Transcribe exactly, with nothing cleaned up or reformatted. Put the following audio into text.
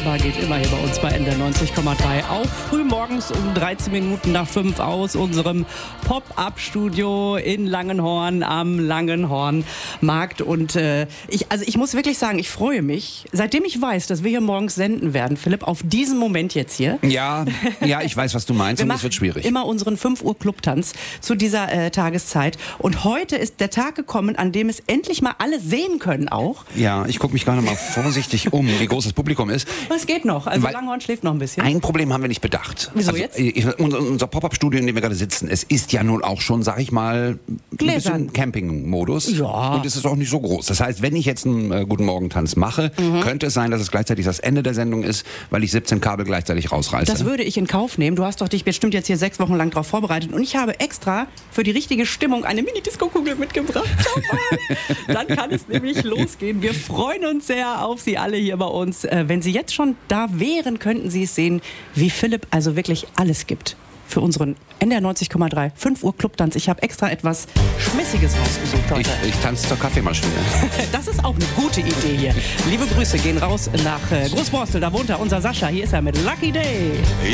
aber geht immer hier bei uns bei N D R neunzig Komma drei. Auch frühmorgens um dreizehn Minuten nach fünf aus unserem Pop-Up-Studio in Langenhorn am Langenhornmarkt. Und äh, ich, also ich muss wirklich sagen, ich freue mich, seitdem ich weiß, dass wir hier morgens senden werden, Philipp, auf diesen Moment jetzt hier. Ja, ja, ich weiß, was du meinst, wir und es wird schwierig. Immer unseren fünf Uhr Clubtanz zu dieser äh, Tageszeit. Und heute ist der Tag gekommen, an dem es endlich mal alle sehen können auch. Ja, ich gucke mich gerade mal vorsichtig um, wie groß das Publikum ist. Was geht noch? Also Weil Langenhorn schläft noch ein bisschen. Ein Problem haben wir nicht bedacht. Wieso also, jetzt? Ich, unser unser Pop-Up-Studio, in dem wir gerade sitzen, es ist ja nun auch schon, sag ich mal, ein Gläsern. bisschen Camping-Modus. Ja. Und es ist auch nicht so groß. Das heißt, wenn ich jetzt einen äh, Guten Morgen-Tanz mache, mhm. könnte es sein, dass es gleichzeitig das Ende der Sendung ist, weil ich siebzehn Kabel gleichzeitig rausreiße. Das würde ich in Kauf nehmen. Du hast doch dich bestimmt jetzt hier sechs Wochen lang darauf vorbereitet. Und ich habe extra für die richtige Stimmung eine Mini-Disco-Kugel mitgebracht. Schau mal. Dann kann es nämlich losgehen. Wir freuen uns sehr auf Sie alle hier bei uns. Äh, wenn Sie jetzt schon da wären, könnten Sie es sehen, wie Philipp also wirklich alles gibt für unseren N D R neunzig Komma drei fünf Uhr Clubtanz. Ich habe extra etwas Schmissiges rausgesucht heute. Ich, ich tanze zur Kaffeemaschine. Das ist auch eine gute Idee hier. Liebe Grüße gehen raus nach äh, Großborstel. Da wohnt er, unser Sascha. Hier ist er mit Lucky Day.